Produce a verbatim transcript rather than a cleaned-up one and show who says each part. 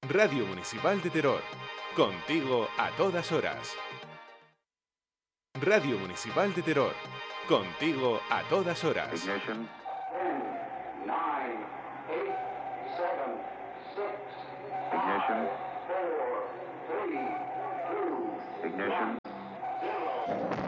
Speaker 1: Radio Municipal de Teror, contigo a todas horas. Radio Municipal de Teror, contigo a todas horas.
Speaker 2: Ignition.
Speaker 3: ten, nine, eight, seven, six,
Speaker 2: Ignition.
Speaker 3: four, three, two,
Speaker 2: Ignition.